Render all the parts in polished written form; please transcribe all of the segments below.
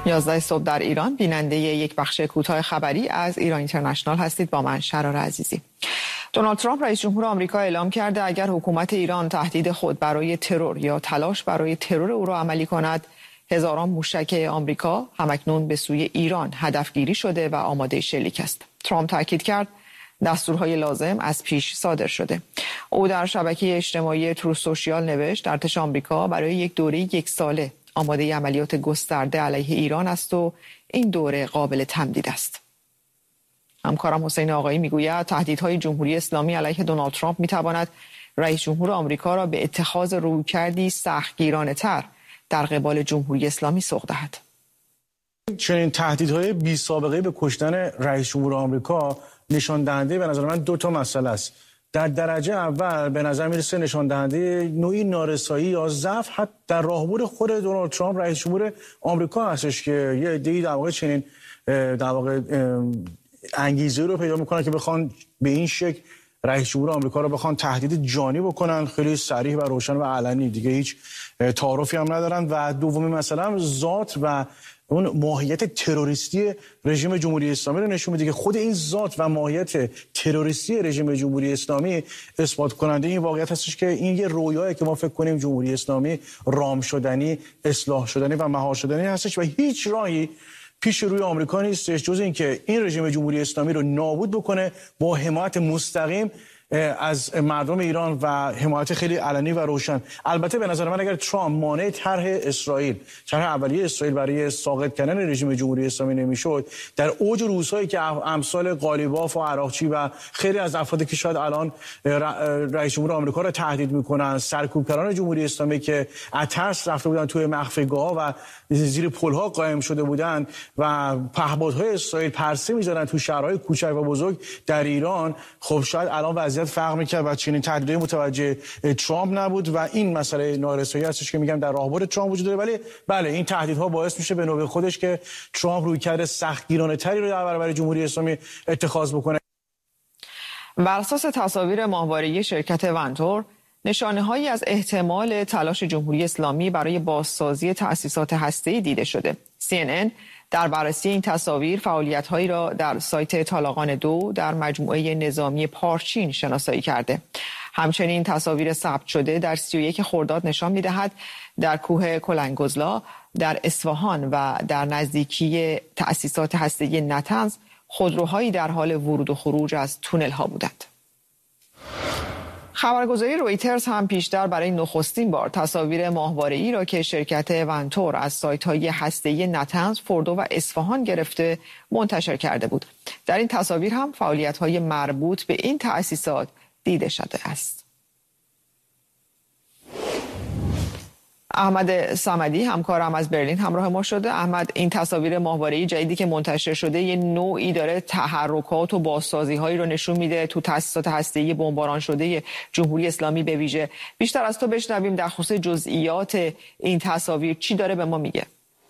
11 صبح در ایران بیننده یک بخش کوتاه خبری از ایران اینترنشنال هستید. با من شرار عزیزی. دونالد ترامپ رئیس جمهور آمریکا اعلام کرده اگر حکومت ایران تهدید خود برای ترور یا تلاش برای ترور او را عملی کند، هزاران موشک آمریکا همکنون به سوی ایران هدفگیری شده و آماده شلیک است. ترامپ تاکید کرد دستورهای لازم از پیش صادر شده. او در شبکه اجتماعی تروث سوشیال نوشت ارتش آمریکا برای یک دوره 1 ساله آماده عملیات گسترده علیه ایران است و این دوره قابل تمدید است. همکارم حسین آقایی میگوید تهدیدهای جمهوری اسلامی علیه دونالد ترامپ میتواند رئیس جمهور آمریکا را به اتخاذ رویکردی سختگیرانه‌تر در قبال جمهوری اسلامی سوق دهد. چنین تهدیدهای بی سابقه به کشتن رئیس جمهور آمریکا نشان دهنده به نظر من 2 مسئله است. در درجه اول به نظر میرسه نشان دهنده نوعی نارسایی یا ضعف حتی در راهبر خود دونالد ترامپ رئیس جمهور آمریکا هستش که یه عده‌ای در واقع چنین در واقع انگیزه رو پیدا میکنن که بخوان به این شکل رئیس جمهور آمریکا رو بخوان تهدید جانی بکنن، خیلی صریح و روشن و علنی، دیگه هیچ تعارفی هم ندارن. و دومین مسئله هم ذات و اون ماهیت تروریستی رژیم جمهوری اسلامی رو نشون میده که خود این ذات و ماهیت تروریستی رژیم جمهوری اسلامی اثبات کننده این واقعیت هستش که این یه رویایی که ما فکر کنیم جمهوری اسلامی رام شدنی، اصلاح شدنی و مهار شدنی هستش و هیچ راهی پیش روی آمریکا نیستش جز این که این رژیم جمهوری اسلامی رو نابود بکنه با حمایت مستقیم از مردم ایران و حمایت خیلی علنی و روشن. البته به نظر من اگر ترامپ مانع طرح اولیه اسرائیل برای ساقط کردن رژیم جمهوری اسلامی نمیشد، در اوج روزهایی که امثال قالیباف و عراقچی و خیلی از افرادی که شاید الان رئیس جمهور آمریکا را تهدید میکنن، سرکوبگران جمهوری اسلامی که از ترس رفته بودن توی مخفیگاه و زیر پلها قائم شده بودند و پهپادهای اسرائیل پرسه می‌زدن تو شهرهای کوچک و بزرگ در ایران، خب شاید الان وضعیت فرق می‌کرد و چنین تهدیدی متوجه ترامپ نبود و این مسئله نارسایی هستش که میگم در راهبر ترامپ وجود داره. ولی بله این تهدیدها باعث میشه به نوبه خودش که ترامپ رویکرد سختگیرانه‌تری رو در برابر جمهوری اسلامی اتخاذ بکنه. بر اساس تصاویر ماهواره‌ای شرکت ونتور، نشانه‌هایی از احتمال تلاش جمهوری اسلامی برای بازسازی تأسیسات هسته‌ای دیده شده. CNN در بررسی این تصاویر فعالیت‌هایی را در سایت طالقان 2 در مجموعه نظامی پارچین شناسایی کرده. همچنین تصاویر ثبت شده در 31 خرداد نشان می‌دهد در کوه کلنگوزلا در اصفهان و در نزدیکی تأسیسات هسته‌ای نتنز خودروهایی در حال ورود و خروج از تونل‌ها بودند. خبرگزاری رویترز هم پیشتر برای نخستین بار تصاویر ماهواره‌ای را که شرکت ونتور از سایت‌های هسته‌ای نتنز، فوردو و اصفهان گرفته منتشر کرده بود. در این تصاویر هم فعالیت‌های مربوط به این تأسیسات دیده شده است. احمد صمدی همکارم از برلین همراه ما شده. احمد، این تصاویر ماهواره‌ای جدیدی که منتشر شده یه نوعی داره تحرکات و بازسازی‌هایی رو نشون میده تو تأسیسات هسته‌ای بمباران شده جمهوری اسلامی به ویژه. بیشتر از تو بشنویم در خصوص جزئیات این تصاویر چی داره به ما میگه؟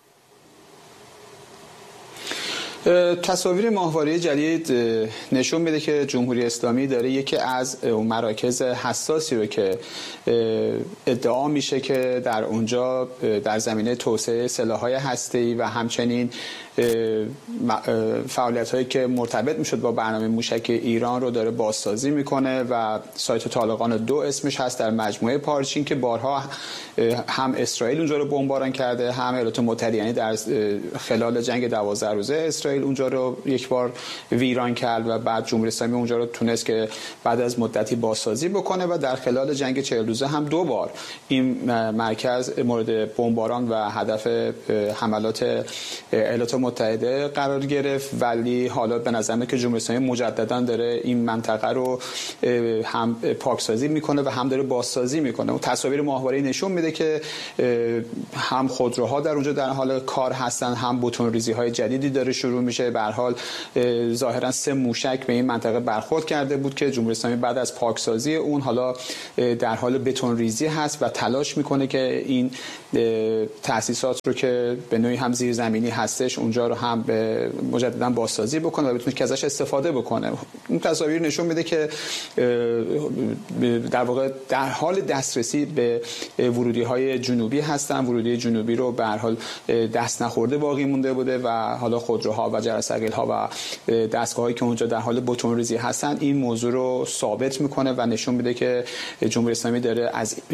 تصاویر ماهواره جدید نشون میده که جمهوری اسلامی داره یکی از مراکز حساسی رو که ادعا میشه که در اونجا در زمینه توسعه سلاح‌های هسته‌ای و همچنین فعالیت‌هایی که مرتبط میشد با برنامه موشک ایران رو داره بازسازی میکنه و سایت طالقان 2 اسمش هست در مجموعه پارچین که بارها هم اسرائیل اونجا رو بمباران کرده، هم ایالات متحده، یعنی در خلال جنگ 12 روزه اسرائیل اونجا رو یک بار ویران کرد و بعد جمهوری اسلامی اونجا رو تونست که بعد از مدتی بازسازی بکنه و در خلال جنگ 40 روزه هم 2 بار این مرکز مورد بمباران و هدف حملات ایالات متحده قرار گرفت. ولی حالا به نظر میاد که جمهوری اسلامی مجددا داره این منطقه رو هم پاکسازی میکنه و هم داره بازسازی میکنه. تصاویر ماهواره‌ای نشون میده که هم خودروها در اونجا در حال کار هستن، هم بتون ریزی های جدیدی داره شروع میشه. به هر حال ظاهرا 3 موشک به این منطقه برخورد کرده بود که جمهوری اسلامی بعد از پاکسازی اون حالا در حال بتون ریزی هست و تلاش میکنه که این تأسیسات رو که به نوعی هم زیرزمینی هستش اونجا رو هم مجددا بازسازی بکنه و بتونه که ازش استفاده بکنه. این تصاویر نشون میده که در واقع در حال دسترسی به ورودی‌های جنوبی هستن. ورودی جنوبی رو به هر حال دست نخورده باقی مونده بوده و حالا خودروها و جرثقیل‌ها و دستگاه‌هایی که اونجا در حال بتون‌ریزی هستن این موضوع رو ثابت میکنه و نشون میده که جمهوری اسلامی داره از